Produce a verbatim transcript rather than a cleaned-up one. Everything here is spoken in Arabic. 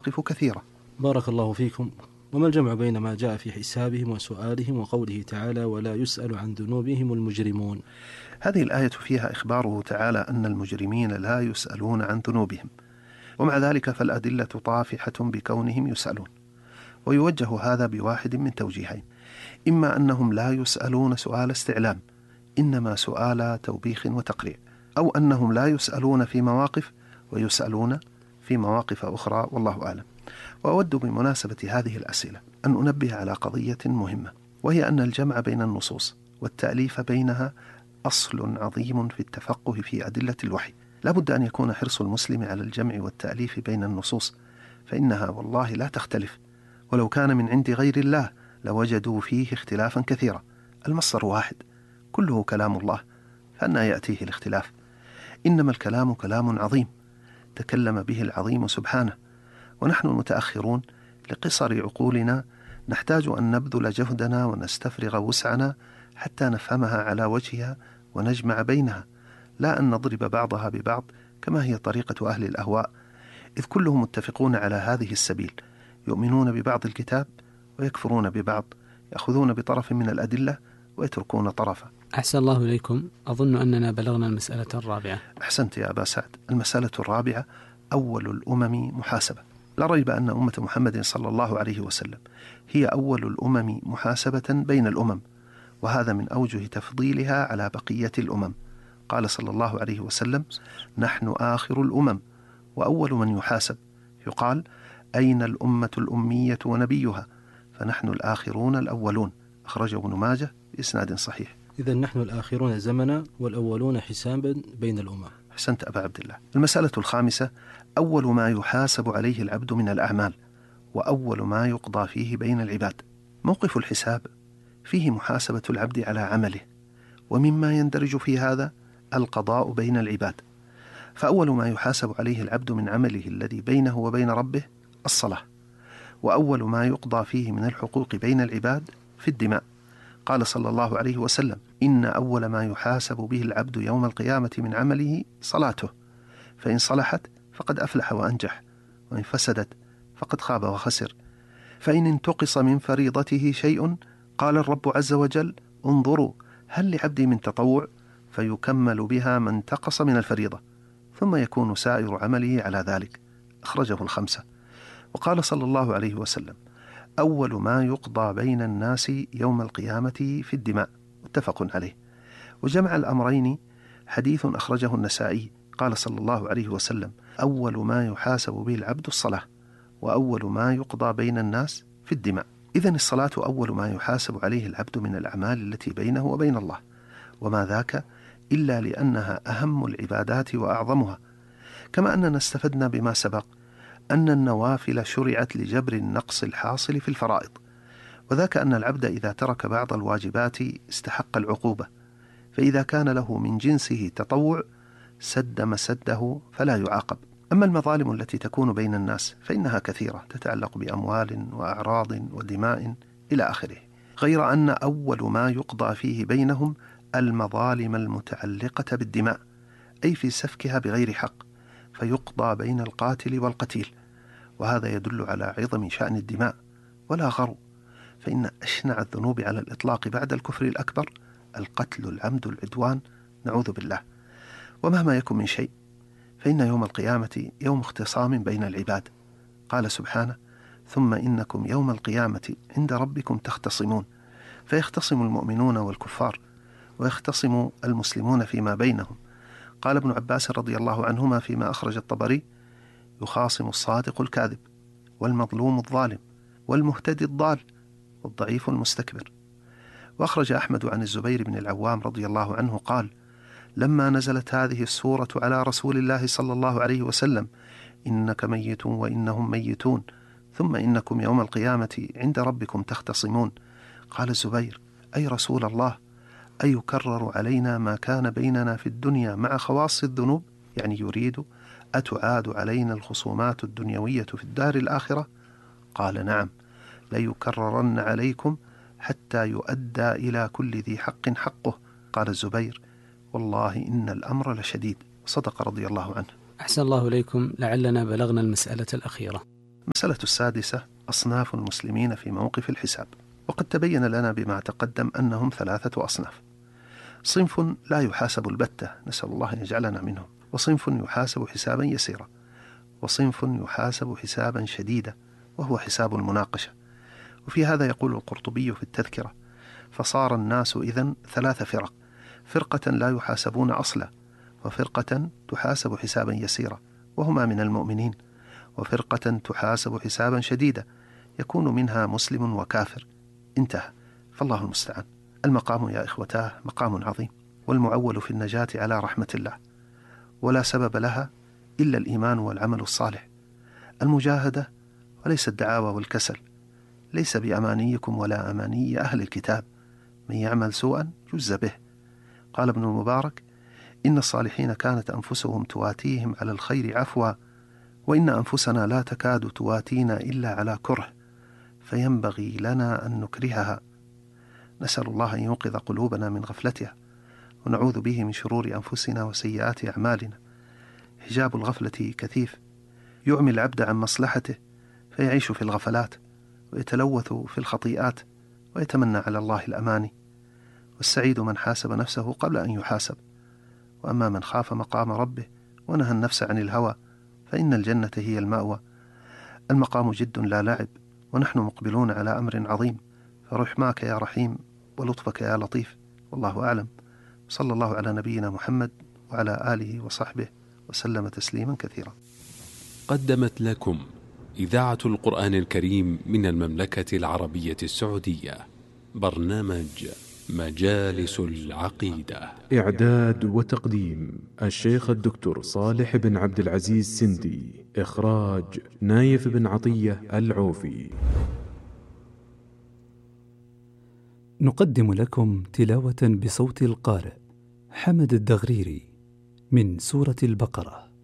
المواقف كثيرة. بارك الله فيكم. وما الجمع بين ما جاء في حسابهم وسؤالهم وقوله تعالى ولا يسأل عن ذنوبهم المجرمون؟ هذه الآية فيها إخباره تعالى أن المجرمين لا يسألون عن ذنوبهم، ومع ذلك فالأدلة طافحة بكونهم يسألون، ويوجه هذا بواحد من توجيهين: إما أنهم لا يسألون سؤال استعلام، إنما سؤال توبيخ وتقريع، أو أنهم لا يسألون في مواقف ويسألون في مواقف أخرى، والله أعلم. وأود بمناسبة هذه الأسئلة أن أنبه على قضية مهمة، وهي أن الجمع بين النصوص والتأليف بينها أصل عظيم في التفقه في أدلة الوحي. لا بد أن يكون حرص المسلم على الجمع والتأليف بين النصوص، فإنها والله لا تختلف، ولو كان من عند غير الله لوجدوا فيه اختلافا كثيرا. المصدر واحد كله كلام الله، فأنى يأتيه الاختلاف؟ إنما الكلام كلام عظيم تكلم به العظيم سبحانه، ونحن المتأخرون لقصر عقولنا نحتاج أن نبذل جهدنا ونستفرغ وسعنا حتى نفهمها على وجهها ونجمع بينها، لا أن نضرب بعضها ببعض كما هي طريقة أهل الأهواء، إذ كلهم متفقون على هذه السبيل، يؤمنون ببعض الكتاب ويكفرون ببعض، يأخذون بطرف من الأدلة ويتركون طرفا. أحسن الله إليكم. أظن أننا بلغنا المسألة الرابعة. أحسنت يا أبا سعد. المسألة الرابعة: أول الأمم محاسبة. لا ريب أن أمة محمد صلى الله عليه وسلم هي أول الأمم محاسبة بين الأمم، وهذا من أوجه تفضيلها على بقية الأمم. قال صلى الله عليه وسلم: نحن آخر الأمم وأول من يحاسب. يقال: أين الأمة الأمية ونبيها؟ فنحن الآخرون الأولون. أخرجه ابن ماجه بإسناد صحيح. إذن نحن الآخرون زمنا والأولون حسابا بين الأمم. أحسنت أبا عبد الله. المسألة الخامسة: أول ما يحاسب عليه العبد من الأعمال، وأول ما يقضى فيه بين العباد. موقف الحساب فيه محاسبة العبد على عمله، ومما يندرج في هذا القضاء بين العباد. فأول ما يحاسب عليه العبد من عمله الذي بينه وبين ربه الصلاة، وأول ما يقضى فيه من الحقوق بين العباد في الدماء. قال صلى الله عليه وسلم: إن أول ما يحاسب به العبد يوم القيامة من عمله صلاته، فإن صلحت فقد أفلح وأنجح، وإن فسدت فقد خاب وخسر. فإن انتقص من فريضته شيء قال الرب عز وجل: انظروا هل لعبدي من تطوع، فيكمل بها ما انتقص من الفريضة، ثم يكون سائر عمله على ذلك. أخرجه الخمسة. وقال صلى الله عليه وسلم: أول ما يقضى بين الناس يوم القيامة في الدماء، متفق عليه. وجمع الأمرين حديث أخرجه النسائي. قال صلى الله عليه وسلم: أول ما يحاسب به العبد الصلاة، وأول ما يقضى بين الناس في الدماء. إذن الصلاة أول ما يحاسب عليه العبد من الأعمال التي بينه وبين الله، وما ذاك إلا لأنها أهم العبادات وأعظمها. كما أننا استفدنا بما سبق أن النوافل شرعت لجبر النقص الحاصل في الفرائض، وذاك أن العبد إذا ترك بعض الواجبات استحق العقوبة، فإذا كان له من جنسه تطوع سد مسده فلا يعاقب. أما المظالم التي تكون بين الناس فإنها كثيرة، تتعلق بأموال وأعراض ودماء إلى آخره، غير أن أول ما يقضى فيه بينهم المظالم المتعلقة بالدماء، أي في سفكها بغير حق، فيقضى بين القاتل والقتيل. وهذا يدل على عظم شأن الدماء ولا غرو، فإن أشنع الذنوب على الإطلاق بعد الكفر الأكبر القتل العمد العدوان، نعوذ بالله. ومهما يكن من شيء فإن يوم القيامة يوم اختصام بين العباد. قال سبحانه: ثم إنكم يوم القيامة عند ربكم تختصمون، فيختصم المؤمنون والكفار، ويختصم المسلمون فيما بينهم. قال ابن عباس رضي الله عنهما فيما أخرج الطبري: يخاصم الصادق الكاذب، والمظلوم الظالم، والمهتدي الضال، والضعيف المستكبر. وأخرج أحمد عن الزبير بن العوام رضي الله عنه قال: لما نزلت هذه السورة على رسول الله صلى الله عليه وسلم: إنك ميت وإنهم ميتون، ثم إنكم يوم القيامة عند ربكم تختصمون، قال الزبير: أي رسول الله، أيكرر علينا ما كان بيننا في الدنيا مع خواص الذنوب؟ يعني يريد: أتعاد علينا الخصومات الدنيوية في الدار الآخرة؟ قال: نعم، ليكررن عليكم حتى يؤدى إلى كل ذي حق حقه. قال الزبير: والله إن الأمر لشديد. صدق رضي الله عنه. أحسن الله إليكم. لعلنا بلغنا المسألة الأخيرة. المسألة السادسة: أصناف المسلمين في موقف الحساب. وقد تبين لنا بما تقدم أنهم ثلاثة أصناف: صنف لا يحاسب البتة، نسأل الله أن يجعلنا منهم، وصنف يحاسب حسابا يسيرا، وصنف يحاسب حسابا شديدا وهو حساب المناقشة. وفي هذا يقول القرطبي في التذكرة: فصار الناس إذن ثلاث فرق: فرقة لا يحاسبون أصلا، وفرقة تحاسب حسابا يسيرا وهما من المؤمنين، وفرقة تحاسب حسابا شديدا يكون منها مسلم وكافر. انتهى، فالله المستعان. المقام يا إخوتاه مقام عظيم، والمعول في النجاة على رحمة الله، ولا سبب لها إلا الإيمان والعمل الصالح. المجاهدة وليس الدعاوى والكسل، ليس بأمانيكم ولا أماني أهل الكتاب، من يعمل سوءا يجزى به. قال ابن المبارك: إن الصالحين كانت أنفسهم تواتيهم على الخير عفوا، وإن أنفسنا لا تكاد تواتينا إلا على كره، فينبغي لنا أن نكرهها. نسأل الله أن ينقذ قلوبنا من غفلتها، ونعوذ به من شرور أنفسنا وسيئات أعمالنا. حجاب الغفلة كثيف، يعمي العبد عن مصلحته فيعيش في الغفلات، ويتلوث في الخطيئات، ويتمنى على الله الأماني. والسعيد من حاسب نفسه قبل أن يحاسب، وأما من خاف مقام ربه ونهى النفس عن الهوى فإن الجنة هي المأوى. المقام جد لا لعب، ونحن مقبلون على أمر عظيم، فرحماك يا رحيم ولطفك يا لطيف. والله أعلم. صلى الله على نبينا محمد وعلى آله وصحبه وسلم تسليما كثيرا. قدمت لكم إذاعة القرآن الكريم من المملكة العربية السعودية برنامج مجالس العقيدة. إعداد وتقديم الشيخ الدكتور صالح بن عبد العزيز سندي. إخراج نايف بن عطية العوفي. نقدم لكم تلاوة بصوت القارئ حمد الدغريري من سورة البقرة.